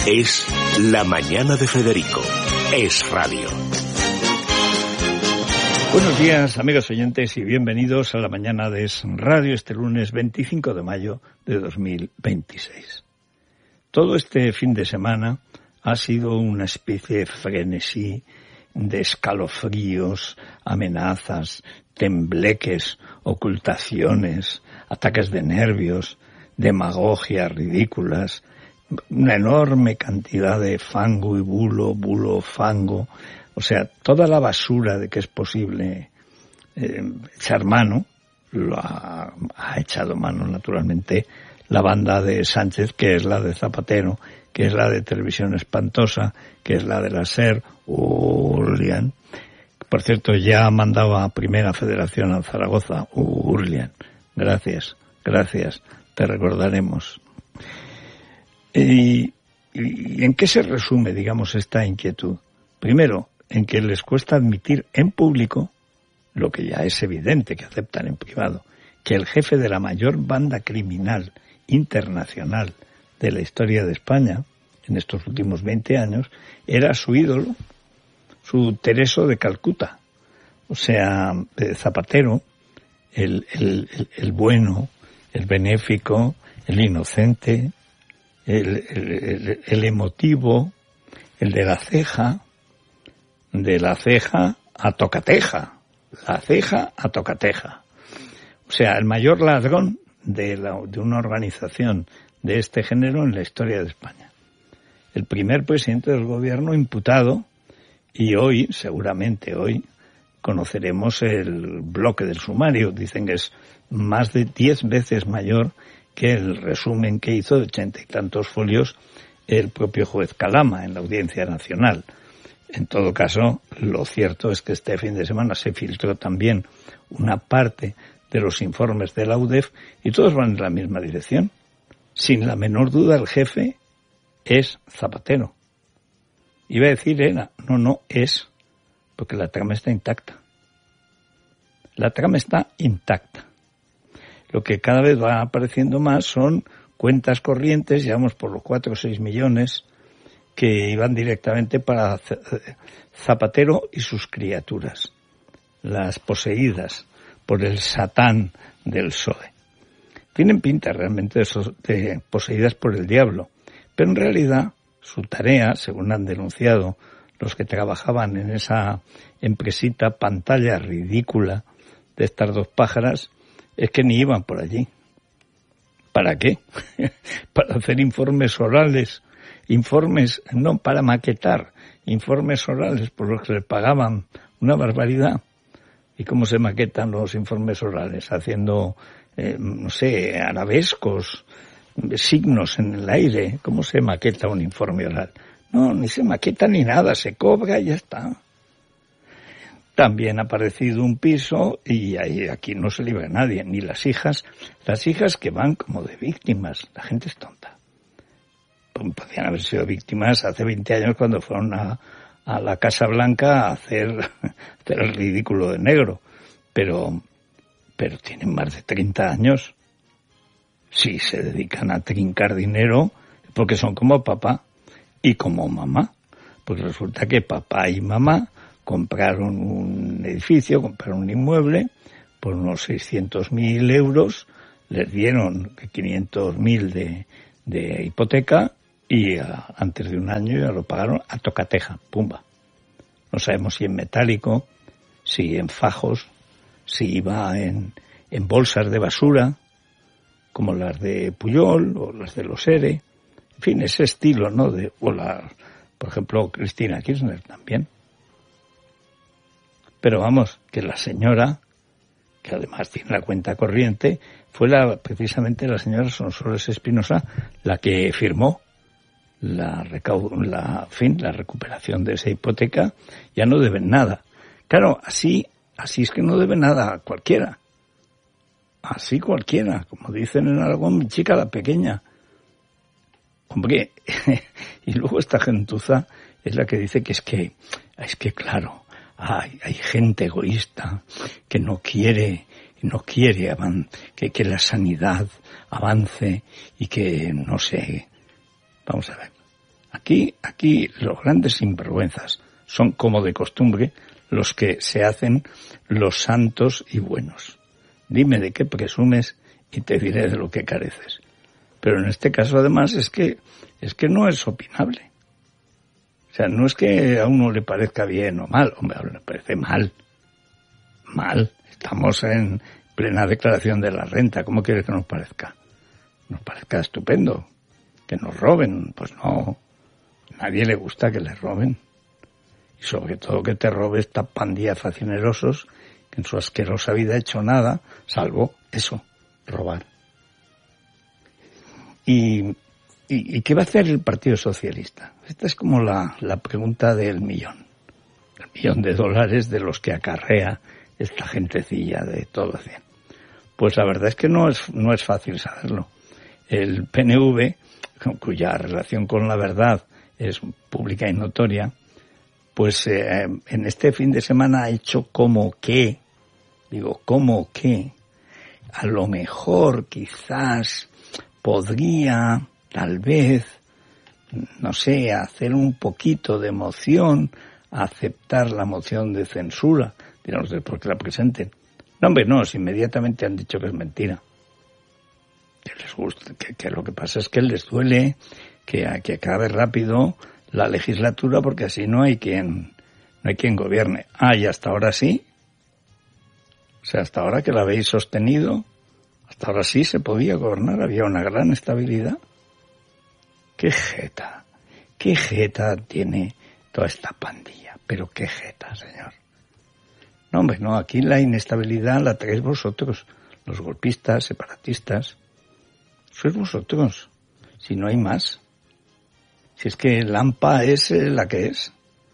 Es La Mañana de Federico. Es radio. Buenos días, amigos oyentes, y bienvenidos a La Mañana de Es Radio este lunes 25 de mayo de 2026. Todo este fin de semana ha sido una especie de frenesí, de escalofríos, amenazas, tembleques, ocultaciones, ataques de nervios, demagogias ridículas, una enorme cantidad de fango y bulo, fango, o sea, toda la basura de que es posible echar mano, lo ha echado mano naturalmente la banda de Sánchez, que es la de Zapatero, que es la de Televisión Espantosa, que es la de la SER, Urlian. Por cierto, ya mandaba a Primera Federación a Zaragoza, Urlian. Gracias, te recordaremos. ¿Y en qué se resume, digamos, esta inquietud? Primero, en que les cuesta admitir en público, lo que ya es evidente que aceptan en privado, que el jefe de la mayor banda criminal internacional de la historia de España, en estos últimos 20 años, era su ídolo, su Tereso de Calcuta. O sea, Zapatero, el el benéfico, el inocente, el emotivo, el de la ceja a tocateja, la ceja a tocateja. O sea, el mayor ladrón de una organización de este género en la historia de España. El primer presidente del gobierno imputado, y hoy, seguramente hoy, conoceremos el bloque del sumario. Dicen que es más de 10 veces mayor que el resumen que hizo de 80 y tantos folios el propio juez Calama en la Audiencia Nacional. En todo caso, lo cierto es que este fin de semana se filtró también una parte de los informes de la UDEF y todos van en la misma dirección. Sin la menor duda, el jefe es Zapatero. Iba a decir era, no es, porque la trama está intacta. La trama está intacta. Lo que cada vez va apareciendo más son cuentas corrientes, llevamos por los 4 o 6 millones, que iban directamente para Zapatero y sus criaturas, las poseídas por el Satán del PSOE. Tienen pinta realmente de poseídas por el diablo, pero en realidad su tarea, según han denunciado los que trabajaban en esa empresita pantalla ridícula de estas dos pájaras, es que ni iban por allí. ¿Para qué? Para hacer informes orales, no para maquetar, informes orales por los que les pagaban una barbaridad. ¿Y cómo se maquetan los informes orales? Haciendo, arabescos, signos en el aire. ¿Cómo se maqueta un informe oral? No, ni se maqueta ni nada, se cobra y ya está. También ha aparecido un piso y aquí no se libra nadie, ni las hijas que van como de víctimas. La gente es tonta. Podrían haber sido víctimas hace 20 años cuando fueron a la Casa Blanca a hacer el ridículo de negro. Pero tienen más de 30 años. Si se dedican a trincar dinero, porque son como papá y como mamá. Pues resulta que papá y mamá compraron un edificio, compraron un inmueble por unos 600.000 euros, les dieron 500.000 de hipoteca y antes de un año ya lo pagaron a tocateja, pumba. No sabemos si en metálico, si en fajos, si iba en bolsas de basura, como las de Pujol o las de los ERE, en fin, ese estilo, ¿no? Por ejemplo, Cristina Kirchner también. Pero vamos, que la señora, que además tiene la cuenta corriente, fue precisamente la señora Sonsoles Espinosa la que firmó la recuperación de esa hipoteca. Ya no deben nada. Claro, así es que no debe nada a cualquiera. Así cualquiera, como dicen en Aragón, mi chica la pequeña. Hombre, y luego esta gentuza es la que dice que es que claro, hay gente egoísta que no quiere que la sanidad avance y que, no sé, vamos a ver. Aquí los grandes sinvergüenzas son, como de costumbre, los que se hacen los santos y buenos. Dime de qué presumes y te diré de lo que careces. Pero en este caso, además, es que no es opinable. O sea, no es que a uno le parezca bien o mal. Hombre, a uno le parece mal. Mal. Estamos en plena declaración de la renta. ¿Cómo quieres que nos parezca? Nos parezca estupendo. Que nos roben. Pues no. A nadie le gusta que le roben. Y sobre todo que te robe esta pandilla de facinerosos que en su asquerosa vida ha hecho nada, salvo eso, robar. ¿Y qué va a hacer el Partido Socialista? Esta es como la pregunta del millón. El $1 millón de los que acarrea esta gentecilla de todo 100. Pues la verdad es que no es fácil saberlo. El PNV, cuya relación con la verdad es pública y notoria, pues en este fin de semana ha hecho como que a lo mejor quizás podría, tal vez, no sé, hacer un poquito de moción, aceptar la moción de censura, digamos, después que la presenten. No, hombre, no, si inmediatamente han dicho que es mentira. Que les gusta, que lo que pasa es que les duele que acabe rápido la legislatura porque así no hay quien gobierne. Y hasta ahora sí. O sea, hasta ahora que la habéis sostenido, hasta ahora sí se podía gobernar, había una gran estabilidad. Qué jeta tiene toda esta pandilla, pero qué jeta, señor. No, hombre, no, aquí la inestabilidad la traéis vosotros, los golpistas, separatistas. Sois vosotros, si no hay más. Si es que el AMPA es la que es.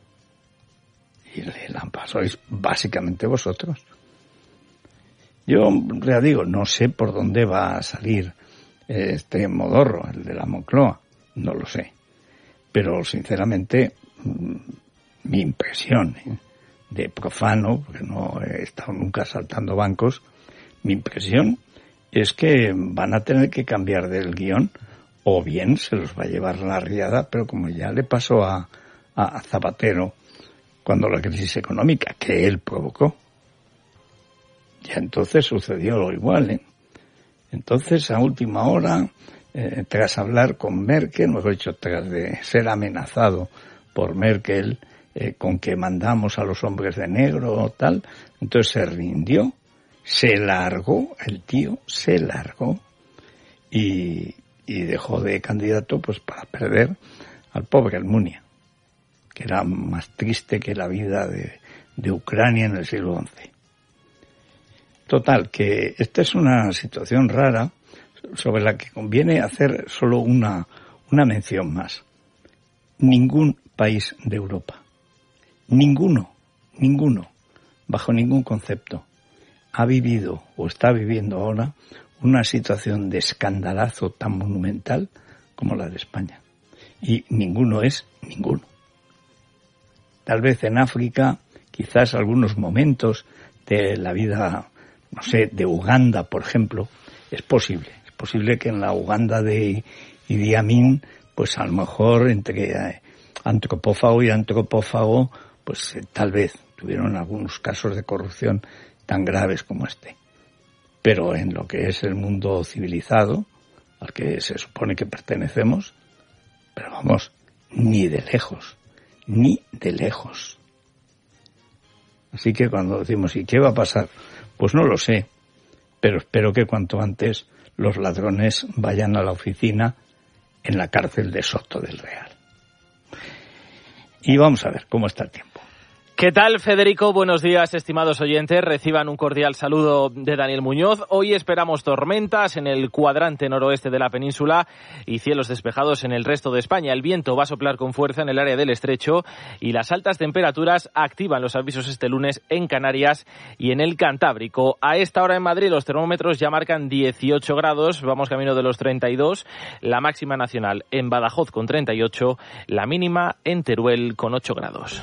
Y el AMPA sois básicamente vosotros. Yo ya digo, no sé por dónde va a salir este modorro, el de la Moncloa, no lo sé. Pero sinceramente, mi impresión de profano, porque no he estado nunca saltando bancos, mi impresión es que van a tener que cambiar del guión, o bien se los va a llevar la riada, pero como ya le pasó a Zapatero cuando la crisis económica que él provocó, ya entonces sucedió lo igual, Entonces, a última hora, tras hablar con Merkel, mejor dicho, tras de ser amenazado por Merkel, con que mandamos a los hombres de negro o tal, entonces se rindió, se largó, el tío se largó y dejó de candidato pues para perder al pobre Almunia, que era más triste que la vida de Ucrania en el siglo XI. Total, que esta es una situación rara sobre la que conviene hacer solo una mención más. Ningún país de Europa, ninguno, bajo ningún concepto, ha vivido o está viviendo ahora una situación de escandalazo tan monumental como la de España. Y ninguno es ninguno. Tal vez en África, quizás algunos momentos de la vida, no sé, de Uganda, por ejemplo, es posible. Es posible que en la Uganda de Idi Amin, pues a lo mejor entre antropófago y antropófago, pues tal vez tuvieron algunos casos de corrupción tan graves como este. Pero en lo que es el mundo civilizado, al que se supone que pertenecemos, pero vamos, ni de lejos. Así que cuando decimos, ¿y qué va a pasar? Pues no lo sé, pero espero que cuanto antes los ladrones vayan a la oficina en la cárcel de Soto del Real. Y vamos a ver cómo está el tiempo. ¿Qué tal, Federico? Buenos días, estimados oyentes. Reciban un cordial saludo de Daniel Muñoz. Hoy esperamos tormentas en el cuadrante noroeste de la península y cielos despejados en el resto de España. El viento va a soplar con fuerza en el área del estrecho y las altas temperaturas activan los avisos este lunes en Canarias y en el Cantábrico. A esta hora en Madrid los termómetros ya marcan 18 grados, vamos camino de los 32. La máxima nacional en Badajoz con 38, la mínima en Teruel con 8 grados.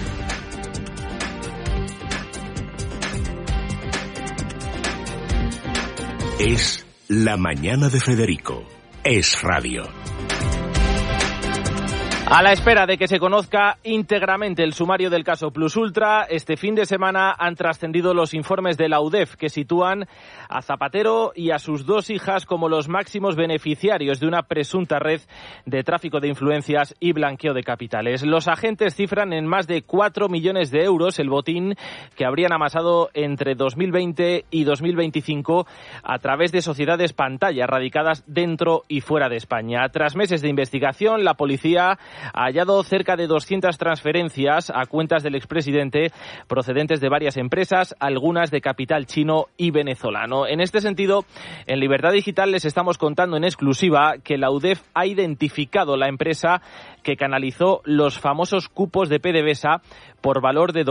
Es La Mañana de Federico. Es radio. A la espera de que se conozca íntegramente el sumario del caso Plus Ultra, este fin de semana han trascendido los informes de la UDEF que sitúan a Zapatero y a sus dos hijas como los máximos beneficiarios de una presunta red de tráfico de influencias y blanqueo de capitales. Los agentes cifran en más de 4 millones de euros el botín que habrían amasado entre 2020 y 2025 a través de sociedades pantalla radicadas dentro y fuera de España. Tras meses de investigación, la policía ha hallado cerca de 200 transferencias a cuentas del expresidente procedentes de varias empresas, algunas de capital chino y venezolano. En este sentido, en Libertad Digital les estamos contando en exclusiva que la UDEF ha identificado la empresa que canalizó los famosos cupos de PDVSA por valor de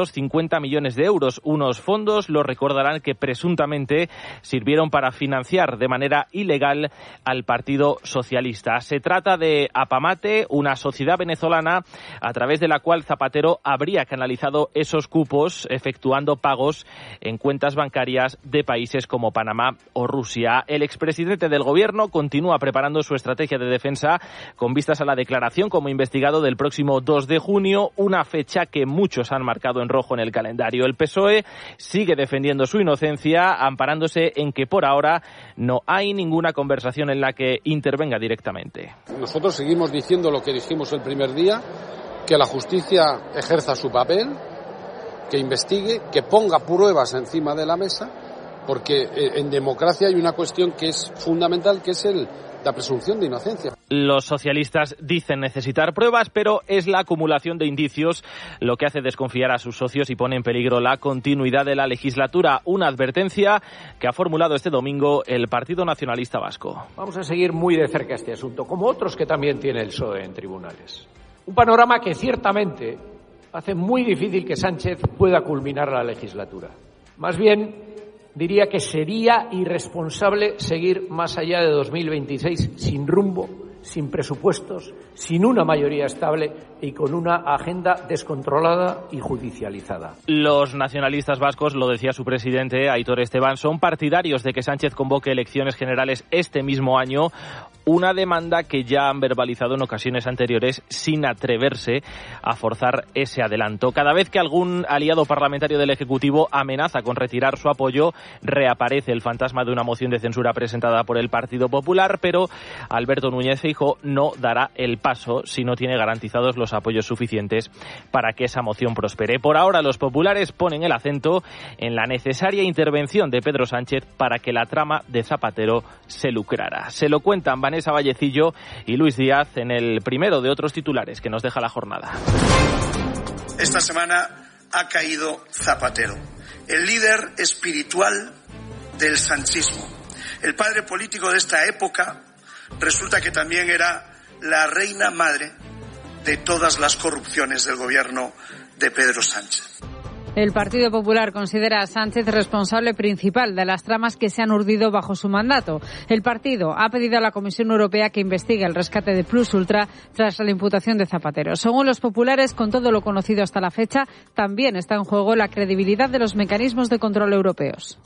250 millones de euros. Unos fondos, lo recordarán, que presuntamente sirvieron para financiar de manera ilegal al Partido Socialista. Se trata de Apamate, una sociedad venezolana a través de la cual Zapatero habría canalizado esos cupos efectuando pagos en cuentas bancarias de países como Panamá o Rusia. El expresidente del gobierno continúa preparando su estrategia de defensa con vistas a la declaración como investigado del próximo 2 de junio, una fecha que muchos han marcado en rojo en el calendario. El PSOE sigue defendiendo su inocencia, amparándose en que por ahora no hay ninguna conversación en la que intervenga directamente. Nosotros seguimos diciendo lo que dijimos el primer día, que la justicia ejerza su papel, que investigue, que ponga pruebas encima de la mesa, porque en democracia hay una cuestión que es fundamental, que es la presunción de inocencia. Los socialistas dicen necesitar pruebas, pero es la acumulación de indicios lo que hace desconfiar a sus socios y pone en peligro la continuidad de la legislatura. Una advertencia que ha formulado este domingo el Partido Nacionalista Vasco. Vamos a seguir muy de cerca este asunto, como otros que también tiene el PSOE en tribunales. Un panorama que ciertamente hace muy difícil que Sánchez pueda culminar la legislatura. Más bien, diría que sería irresponsable seguir más allá de 2026 sin rumbo, sin presupuestos, sin una mayoría estable y con una agenda descontrolada y judicializada. Los nacionalistas vascos, lo decía su presidente, Aitor Esteban, son partidarios de que Sánchez convoque elecciones generales este mismo año, una demanda que ya han verbalizado en ocasiones anteriores sin atreverse a forzar ese adelanto. Cada vez que algún aliado parlamentario del Ejecutivo amenaza con retirar su apoyo, reaparece el fantasma de una moción de censura presentada por el Partido Popular, pero Alberto Núñez Feijóo no dará el paso si no tiene garantizados los apoyos suficientes para que esa moción prospere. Por ahora, los populares ponen el acento en la necesaria intervención de Pedro Sánchez para que la trama de Zapatero se lucrara. Se lo cuentan Vanessa Vallecillo y Luis Díaz en el primero de otros titulares que nos deja la jornada. Esta semana ha caído Zapatero, el líder espiritual del sanchismo. El padre político de esta época resulta que también era la reina madre de todas las corrupciones del gobierno de Pedro Sánchez. El Partido Popular considera a Sánchez responsable principal de las tramas que se han urdido bajo su mandato. El partido ha pedido a la Comisión Europea que investigue el rescate de Plus Ultra tras la imputación de Zapatero. Según los populares, con todo lo conocido hasta la fecha, también está en juego la credibilidad de los mecanismos de control europeos.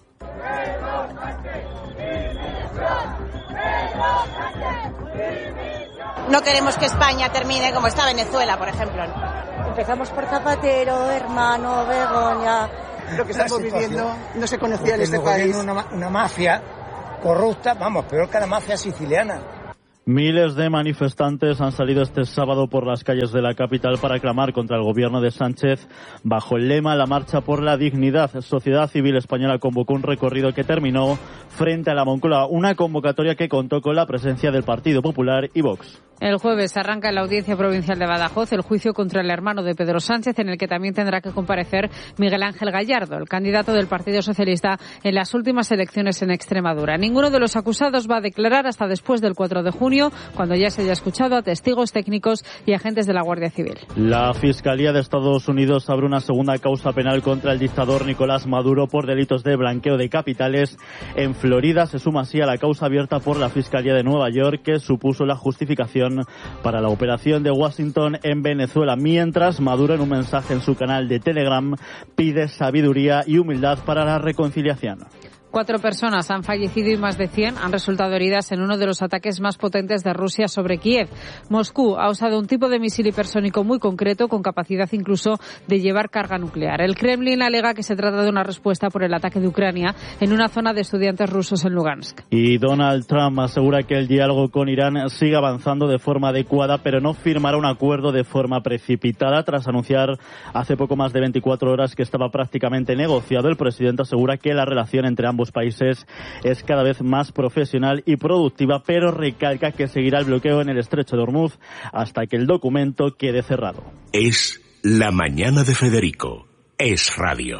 No queremos que España termine como está Venezuela, por ejemplo. Empezamos por Zapatero, hermano, Begoña. Lo que estamos viviendo no se conocía en este país. Una mafia corrupta, vamos, peor que la mafia siciliana. Miles de manifestantes han salido este sábado por las calles de la capital para clamar contra el gobierno de Sánchez bajo el lema La Marcha por la Dignidad. Sociedad Civil Española convocó un recorrido que terminó frente a la Moncloa, una convocatoria que contó con la presencia del Partido Popular y Vox. El jueves arranca en la Audiencia Provincial de Badajoz el juicio contra el hermano de Pedro Sánchez, en el que también tendrá que comparecer Miguel Ángel Gallardo, el candidato del Partido Socialista en las últimas elecciones en Extremadura. Ninguno de los acusados va a declarar hasta después del 4 de junio, cuando ya se haya escuchado a testigos técnicos y agentes de la Guardia Civil. La Fiscalía de Estados Unidos abre una segunda causa penal contra el dictador Nicolás Maduro por delitos de blanqueo de capitales. En Florida se suma así a la causa abierta por la Fiscalía de Nueva York, que supuso la justificación para la operación de Washington en Venezuela, mientras Maduro, en un mensaje en su canal de Telegram, pide sabiduría y humildad para la reconciliación. 4 personas han fallecido y más de 100 han resultado heridas en uno de los ataques más potentes de Rusia sobre Kiev. Moscú ha usado un tipo de misil hipersónico muy concreto, con capacidad incluso de llevar carga nuclear. El Kremlin alega que se trata de una respuesta por el ataque de Ucrania en una zona de estudiantes rusos en Lugansk. Y Donald Trump asegura que el diálogo con Irán sigue avanzando de forma adecuada, pero no firmará un acuerdo de forma precipitada. Tras anunciar hace poco más de 24 horas que estaba prácticamente negociado, el presidente asegura que la relación entre ambos países es cada vez más profesional y productiva, pero recalca que seguirá el bloqueo en el estrecho de Hormuz hasta que el documento quede cerrado. Es la mañana de Federico. Es radio.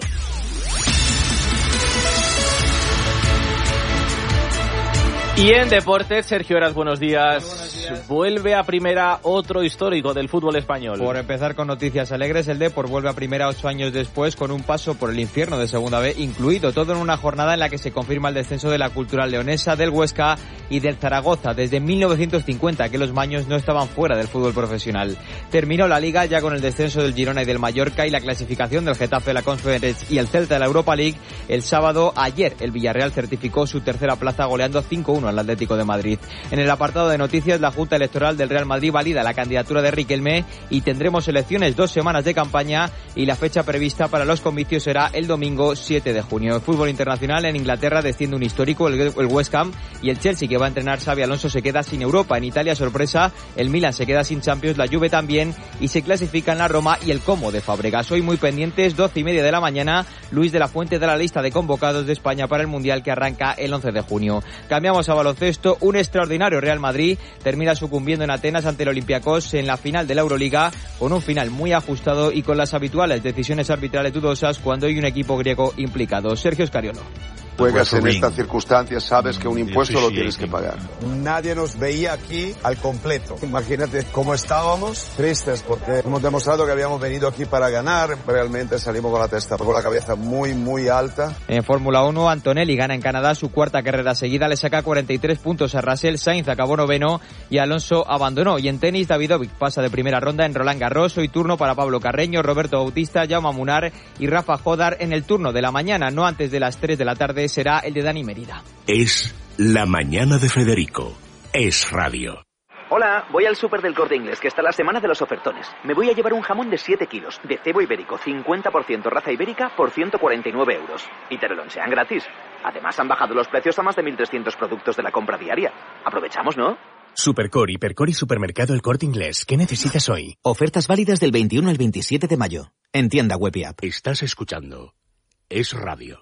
Y en deportes, Sergio Heras, buenos días. Vuelve a primera otro histórico del fútbol español. Por empezar con noticias alegres, el Depor vuelve a primera 8 años después con un paso por el infierno de Segunda B incluido, todo en una jornada en la que se confirma el descenso de la Cultural Leonesa, del Huesca y del Zaragoza desde 1950, que los maños no estaban fuera del fútbol profesional. Terminó la Liga ya con el descenso del Girona y del Mallorca y la clasificación del Getafe, la Conference y el Celta de la Europa League. El sábado, ayer, el Villarreal certificó su tercera plaza goleando 5-1 al Atlético de Madrid. En el apartado de noticias, la Junta Electoral del Real Madrid valida la candidatura de Riquelme y tendremos elecciones, 2 semanas de campaña, y la fecha prevista para los comicios será el domingo 7 de junio. El fútbol internacional, en Inglaterra desciende un histórico, el West Ham, y el Chelsea, que va a entrenar Xabi Alonso, se queda sin Europa. En Italia, sorpresa, el Milan se queda sin Champions, la Juve también, y se clasifican la Roma y el Como de Fábregas. Hoy muy pendientes, 12:30 de la mañana, Luis de la Fuente da la lista de convocados de España para el Mundial, que arranca el 11 de junio. Cambiamos a baloncesto. Un extraordinario Real Madrid termina sucumbiendo en Atenas ante el Olympiacos en la final de la Euroliga, con un final muy ajustado y con las habituales decisiones arbitrales dudosas cuando hay un equipo griego implicado. Sergio Escariolo. Juegas en estas circunstancias, sabes que un impuesto lo tienes que pagar. Nadie nos veía aquí al completo. Imagínate cómo estábamos, tristes, porque hemos demostrado que habíamos venido aquí para ganar. Realmente salimos con la testa, con la cabeza muy, muy alta. En Fórmula 1, Antonelli gana en Canadá su cuarta carrera seguida, le saca 43 puntos a Russell, Sainz acabó noveno y Alonso abandonó. Y en tenis, Davidovic pasa de primera ronda en Roland Garros. Hoy turno para Pablo Carreño, Roberto Bautista, Jaume Munar y Rafa Jodar en el turno de la mañana, no antes de las 3 de la tarde, será el de Dani Merida. Es la mañana de Federico. Es radio. Hola, voy al súper del Corte Inglés, que está la semana de los ofertones. Me voy a llevar un jamón de 7 kilos, de cebo ibérico, 50% raza ibérica, por 149 euros. Y te lo lonchean gratis. Además, han bajado los precios a más de 1.300 productos de la compra diaria. Aprovechamos, ¿no? Supercor, Hipercor y Supermercado El Corte Inglés. ¿Qué necesitas hoy? Ofertas válidas del 21 al 27 de mayo. En tienda web y app. Estás escuchando Es Radio.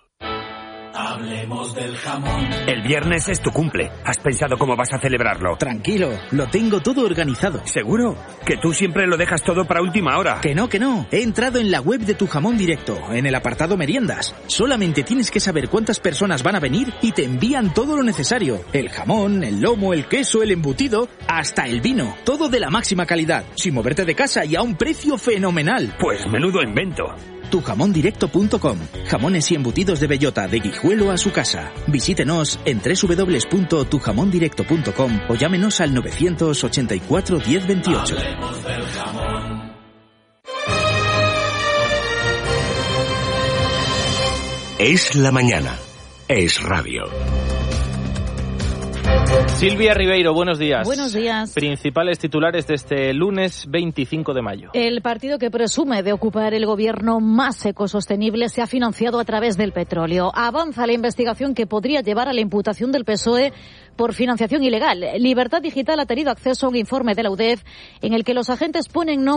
Hablemos del jamón. El viernes es tu cumple. ¿Has pensado cómo vas a celebrarlo? Tranquilo, lo tengo todo organizado. ¿Seguro? Que tú siempre lo dejas todo para última hora. Que no. He entrado en la web de Tu Jamón Directo, en el apartado meriendas. Solamente tienes que saber cuántas personas van a venir y te envían todo lo necesario. El jamón, el lomo, el queso, el embutido, hasta el vino. Todo de la máxima calidad, sin moverte de casa y a un precio fenomenal. Pues menudo invento. Tujamondirecto.com. Jamones y embutidos de bellota, de Guijuelo a su casa. Visítenos en www.tujamondirecto.com o llámenos al 984 1028. Hablemos del jamón. Es la mañana. Es radio. Silvia Ribeiro, buenos días. Buenos días. Principales titulares de este lunes 25 de mayo. El partido que presume de ocupar el gobierno más ecosostenible se ha financiado a través del petróleo. Avanza la investigación que podría llevar a la imputación del PSOE por financiación ilegal. Libertad Digital ha tenido acceso a un informe de la UDEF en el que los agentes ponen nombre